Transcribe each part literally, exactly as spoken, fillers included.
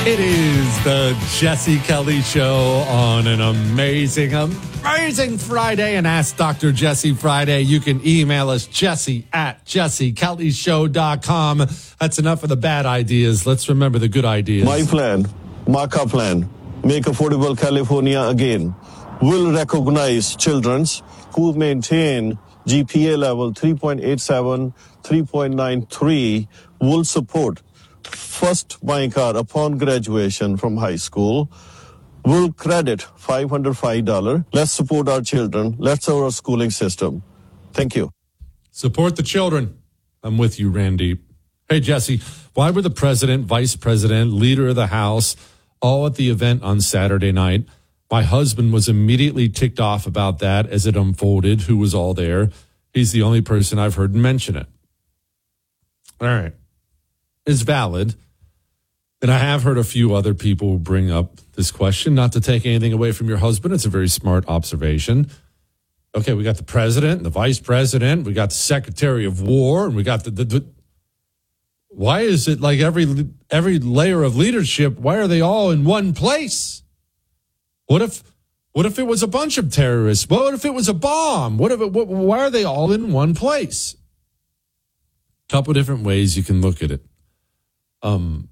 It is the Jesse Kelly Show on an amazing, amazing Friday. And Ask Doctor Jesse Friday. You can email us, Jesse at jesse kelly show dot com. That's enough of the bad ideas. Let's remember the good ideas. My plan, Marka plan, Make Affordable California Again, will recognize children who maintain G P A level three point eight seven, three point nine three, will support first buying car upon graduation from high school, will credit five hundred five dollars. Let's support our children. Let's our schooling system. Thank you. Support the children. I'm with you, Randy. Hey, Jesse, why were the president, vice president, leader of the House all at the event on Saturday night? My husband was immediately ticked off about that as it unfolded, who was all there. He's the only person I've heard mention it. All right. Is valid. And I have heard a few other people bring up this question, not to take anything away from your husband. It's a very smart observation. Okay, we got the president, the vice president, we got the secretary of war, and we got the, the, the why is it like every every layer of leadership, why are they all in one place? What if what if it was a bunch of terrorists? What if it was a bomb? What if it, what, why are they all in one place? A couple different ways you can look at it. Um,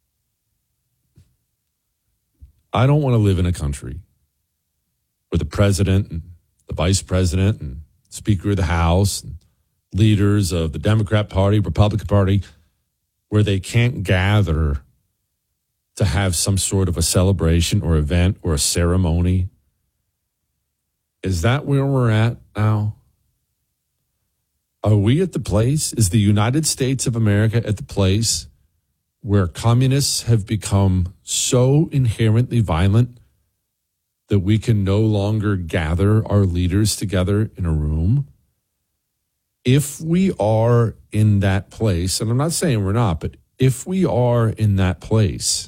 I don't want to live in a country where the president and the vice president and Speaker of the House and leaders of the Democrat Party, Republican Party, where they can't gather to have some sort of a celebration or event or a ceremony. Is that where we're at now? Are we at the place? Is the United States of America at the place where communists have become so inherently violent that we can no longer gather our leaders together in a room? If we are in that place, and I'm not saying we're not, but if we are in that place,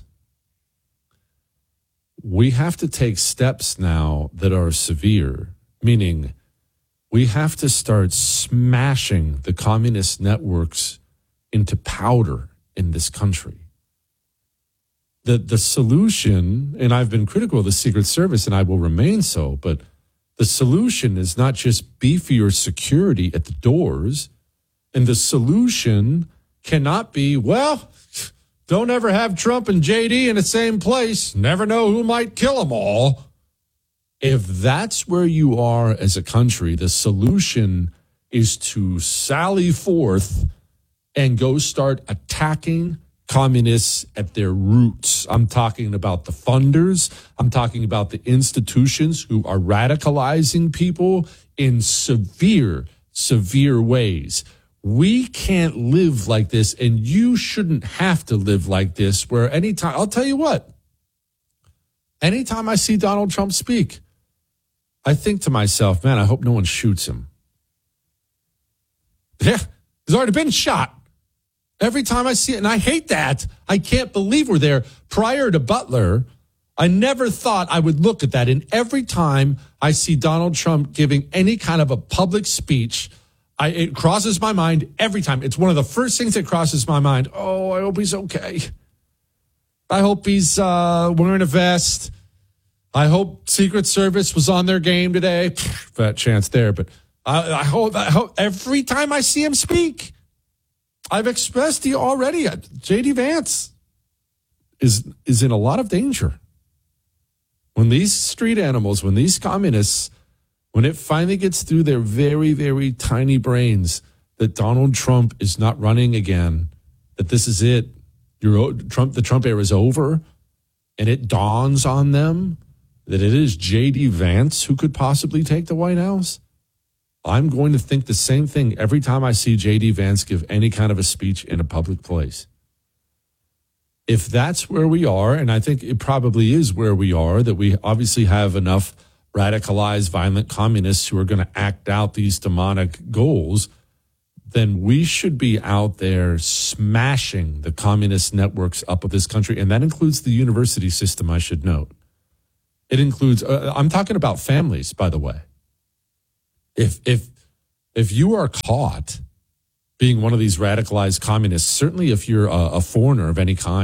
we have to take steps now that are severe, meaning we have to start smashing the communist networks into powder in this country. The the solution, and I've been critical of the Secret Service, and I will remain so, but the solution is not just beefier security at the doors, and the solution cannot be, well, don't ever have Trump and J D in the same place. Never know who might kill them all. If that's where you are as a country, the solution is to sally forth and go start attacking communists at their roots. I'm talking about the funders. I'm talking about the institutions who are radicalizing people in severe, severe ways. We can't live like this, and you shouldn't have to live like this, where anytime, I'll tell you what, anytime I see Donald Trump speak, I think to myself, man, I hope no one shoots him. Yeah, he's already been shot. Every time I see it, and I hate that. I can't believe we're there. Prior to Butler, I never thought I would look at that. And every time I see Donald Trump giving any kind of a public speech, I, it crosses my mind every time. It's one of the first things that crosses my mind. Oh, I hope he's okay. I hope he's uh, wearing a vest. I hope Secret Service was on their game today. Fat chance there, but I, I, hope, I hope every time I see him speak, I've expressed to you already, J D Vance is is in a lot of danger. When these street animals, when these communists, when it finally gets through their very, very tiny brains that Donald Trump is not running again, that this is it, You're, Trump, the Trump era is over, and it dawns on them that it is J D Vance who could possibly take the White House, I'm going to think the same thing every time I see J D Vance give any kind of a speech in a public place. If that's where we are, and I think it probably is where we are, that we obviously have enough radicalized, violent communists who are going to act out these demonic goals, then we should be out there smashing the communist networks up of this country. And that includes the university system, I should note. It includes, uh, I'm talking about families, by the way. If if if you are caught being one of these radicalized communists, certainly if you're a, a foreigner of any kind,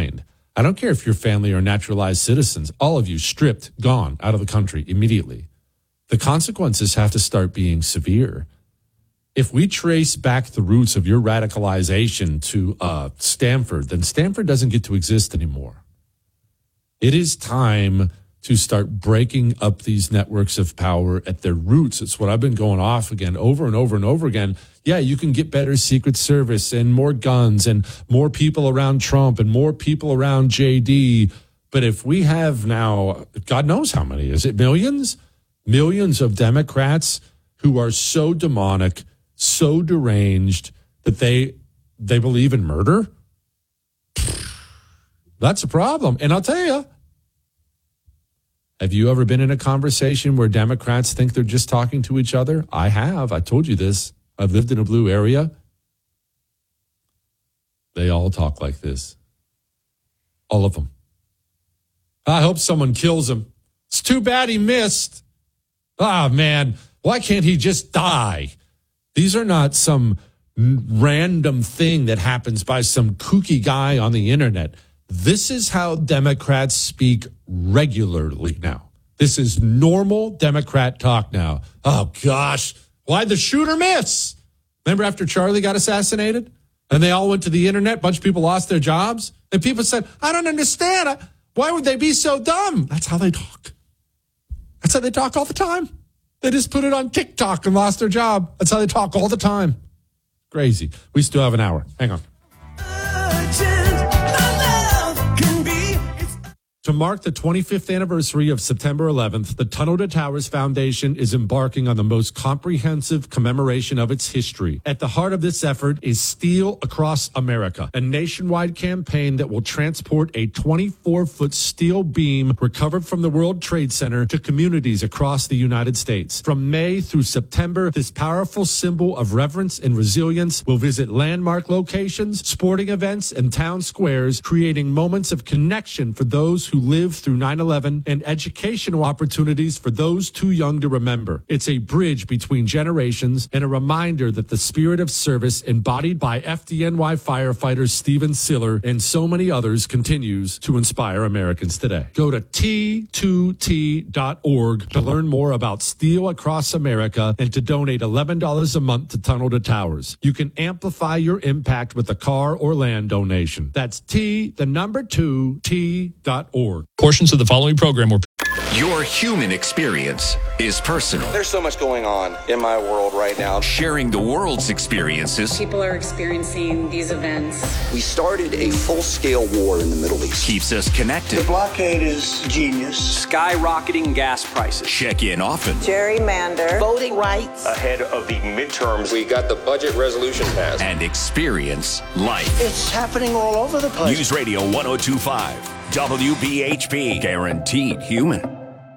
I don't care if your family are naturalized citizens. All of you stripped, gone out of the country immediately. The consequences have to start being severe. If we trace back the roots of your radicalization to uh, Stanford, then Stanford doesn't get to exist anymore. It is time to start breaking up these networks of power at their roots. It's what I've been going off again over and over and over again. Yeah, you can get better Secret Service and more guns and more people around Trump and more people around J D. But if we have now, God knows how many, is it millions? Millions of Democrats who are so demonic, so deranged that they they believe in murder. That's a problem. And I'll tell you, have you ever been in a conversation where Democrats think they're just talking to each other? I have. I told you this. I've lived in a blue area. They all talk like this. All of them. I hope someone kills him. It's too bad he missed. Ah, man, why can't he just die? These are not some random thing that happens by some kooky guy on the internet. This is how Democrats speak regularly now. This is normal Democrat talk now. Oh, gosh, why'd the shooter miss? Remember after Charlie got assassinated? And they all went to the internet, a bunch of people lost their jobs? And people said, I don't understand. Why would they be so dumb? That's how they talk. That's how they talk all the time. They just put it on TikTok and lost their job. That's how they talk all the time. Crazy. We still have an hour. Hang on. To mark the twenty-fifth anniversary of September eleventh, the Tunnel to Towers Foundation is embarking on the most comprehensive commemoration of its history. At the heart of this effort is Steel Across America, a nationwide campaign that will transport a twenty-four foot steel beam recovered from the World Trade Center to communities across the United States. From May through September, this powerful symbol of reverence and resilience will visit landmark locations, sporting events, and town squares, creating moments of connection for those who lived through nine eleven and educational opportunities for those too young to remember. It's a bridge between generations and a reminder that the spirit of service embodied by F D N Y firefighter Steven Siller and so many others continues to inspire Americans today. Go to T two T dot org to learn more about Steel Across America and to donate eleven dollars a month to Tunnel to Towers. You can amplify your impact with a car or land donation. That's T, the number two, T dot org. Portions of the following program were... Your human experience is personal. There's so much going on in my world right now. Sharing the world's experiences. People are experiencing these events. We started a full-scale war in the Middle East. Keeps us connected. The blockade is genius. Skyrocketing gas prices. Check in often. Gerrymander. Voting rights. Ahead of the midterms. We got the budget resolution passed. And experience life. It's happening all over the place. News Radio one oh two point five. W B H P. Guaranteed human.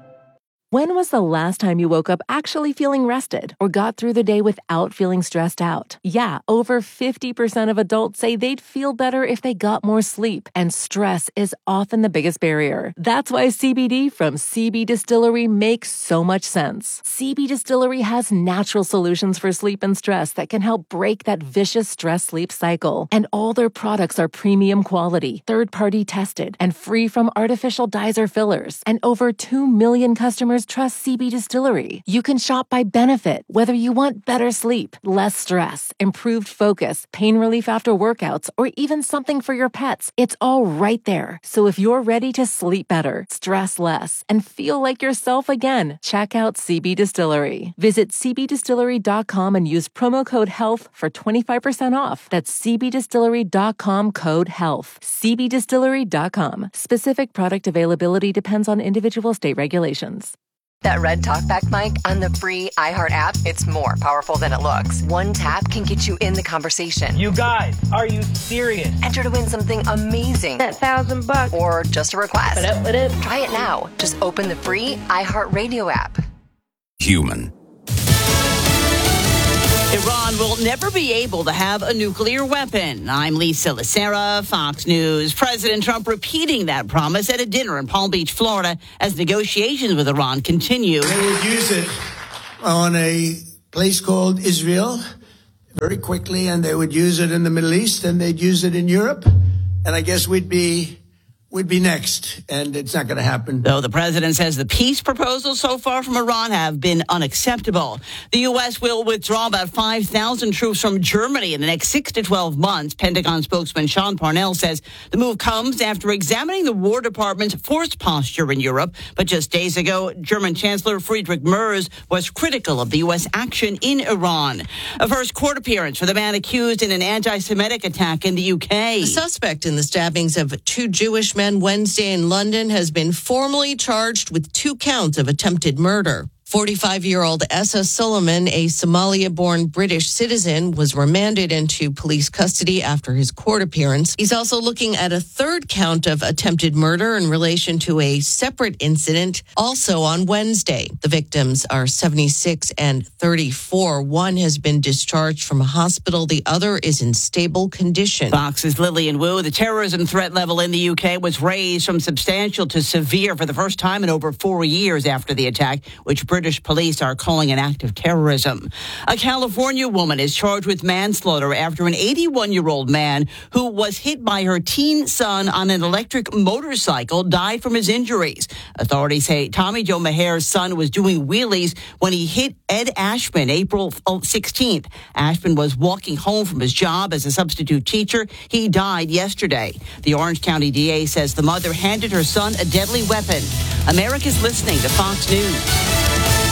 When was the last time you woke up actually feeling rested or got through the day without feeling stressed out? Yeah, over fifty percent of adults say they'd feel better if they got more sleep, and stress is often the biggest barrier. That's why C B D from C B Distillery makes so much sense. C B Distillery has natural solutions for sleep and stress that can help break that vicious stress-sleep cycle. And all their products are premium quality, third-party tested, and free from artificial dyes or fillers. And over two million customers trust C B Distillery. You can shop by benefit, whether you want better sleep, less stress, improved focus, pain relief after workouts, or even something for your pets. It's all right there. So if you're ready to sleep better, stress less, and feel like yourself again, check out C B Distillery. Visit C B distillery dot com and use promo code HEALTH for twenty-five percent off. That's C B distillery dot com code HEALTH. C B distillery dot com. Specific product availability depends on individual state regulations. That red talkback mic on the free iHeart app, it's more powerful than it looks. One tap can get you in the conversation. You guys, are you serious? Enter to win something amazing. That thousand bucks. Or just a request. What up, what up? Try it now. Just open the free iHeart Radio app. Human. Iran will never be able to have a nuclear weapon. I'm Lisa Lacera, Fox News. President Trump repeating that promise at a dinner in Palm Beach, Florida, as negotiations with Iran continue. They would use it on a place called Israel very quickly, and they would use it in the Middle East, and they'd use it in Europe. And I guess we'd be would be next, and it's not going to happen. Though the president says the peace proposals so far from Iran have been unacceptable. The U S will withdraw about five thousand troops from Germany in the next six to twelve months. Pentagon spokesman Sean Parnell says the move comes after examining the War Department's force posture in Europe. But just days ago, German Chancellor Friedrich Merz was critical of the U S action in Iran. A first court appearance for the man accused in an anti-Semitic attack in the U K. The suspect in the stabbings of two Jewish men Wednesday in London has been formally charged with two counts of attempted murder. forty-five-year-old Essa Suleiman, a Somalia-born British citizen, was remanded into police custody after his court appearance. He's also looking at a third count of attempted murder in relation to a separate incident, also on Wednesday. The victims are seventy-six and thirty-four. One has been discharged from a hospital. The other is in stable condition. Fox's Lillian Wu. The terrorism threat level in the U K was raised from substantial to severe for the first time in over four years after the attack, which British police are calling an act of terrorism. A California woman is charged with manslaughter after an eighty-one-year-old man who was hit by her teen son on an electric motorcycle died from his injuries. Authorities say Tommy Joe Maher's son was doing wheelies when he hit Ed Ashman April sixteenth. Ashman was walking home from his job as a substitute teacher. He died yesterday. The Orange County D A says the mother handed her son a deadly weapon. America's listening to Fox News.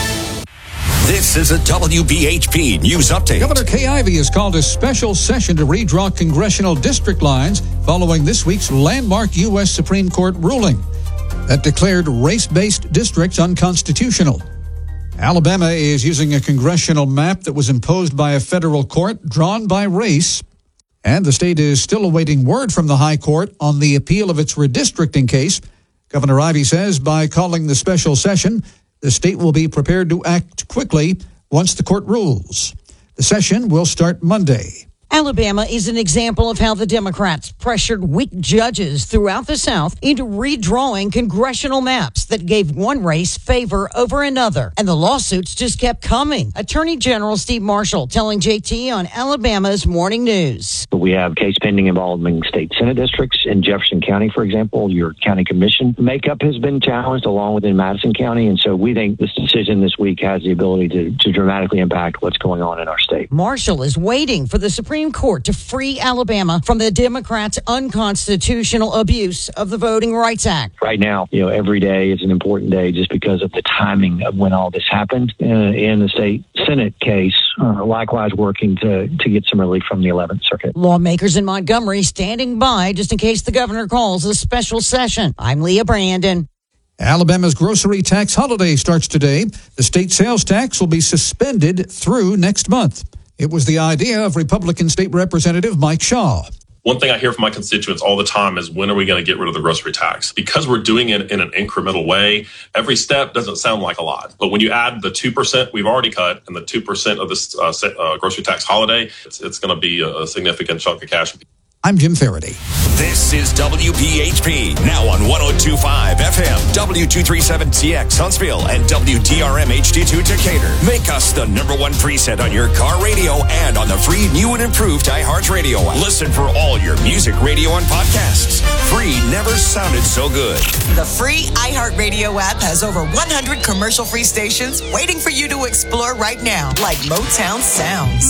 This is a W B H P News Update. Governor Kay Ivey has called a special session to redraw congressional district lines following this week's landmark U S Supreme Court ruling that declared race-based districts unconstitutional. Alabama is using a congressional map that was imposed by a federal court drawn by race, and the state is still awaiting word from the high court on the appeal of its redistricting case. Governor Ivey says by calling the special session, the state will be prepared to act quickly once the court rules. The session will start Monday. Alabama is an example of how the Democrats pressured weak judges throughout the South into redrawing congressional maps that gave one race favor over another. And the lawsuits just kept coming. Attorney General Steve Marshall telling J T on Alabama's Morning News. We have case pending involving state Senate districts. In Jefferson County, for example, your county commission makeup has been challenged along with in Madison County. And so we think this decision this week has the ability to, to dramatically impact what's going on in our state. Marshall is waiting for the Supreme Court to free Alabama from the Democrats' unconstitutional abuse of the Voting Rights Act. Right now, you know, every day is an important day just because of the timing of when all this happened uh, in the state Senate case. Uh, likewise, working to, to get some relief from the eleventh Circuit. Lawmakers in Montgomery standing by just in case the governor calls a special session. I'm Leah Brandon. Alabama's grocery tax holiday starts today. The state sales tax will be suspended through next month. It was the idea of Republican State Representative Mike Shaw. One thing I hear from my constituents all the time is, when are we going to get rid of the grocery tax? Because we're doing it in an incremental way, every step doesn't sound like a lot. But when you add the two percent we've already cut and the two percent of this uh, uh, grocery tax holiday, it's, it's going to be a significant chunk of cash. I'm Jim Faraday. This is W B H P, now on one oh two point five F M, W two thirty-seven T X Huntsville, and W D R M H D two Decatur. Make us the number one preset on your car radio and on the free new and improved iHeartRadio app. Listen for all your music, radio, and podcasts. Free never sounded so good. The free iHeartRadio app has over one hundred commercial-free stations waiting for you to explore right now, like Motown Sounds.